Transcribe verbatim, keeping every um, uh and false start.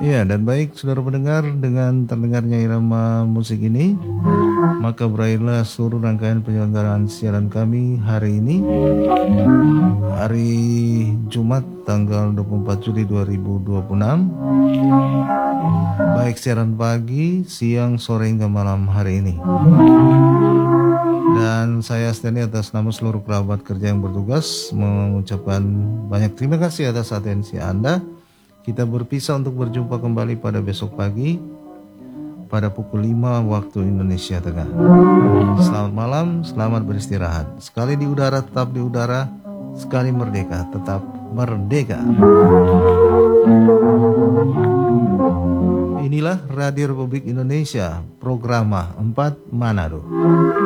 Ya, dan baik saudara pendengar, dengan terdengarnya irama musik ini, maka berakhirlah seluruh rangkaian penyelenggaraan siaran kami hari ini, hari Jumat tanggal dua puluh empat Juli dua ribu dua puluh enam, baik siaran pagi, siang, sore hingga malam hari ini. Dan saya Stanley atas nama seluruh kerabat kerja yang bertugas mengucapkan banyak terima kasih atas atensi Anda. Kita berpisah untuk berjumpa kembali pada besok pagi pada pukul lima waktu Indonesia Tengah. Selamat malam, selamat beristirahat. Sekali di udara tetap di udara, sekali merdeka tetap merdeka. Inilah Radio Republik Indonesia, Programa empat Manado.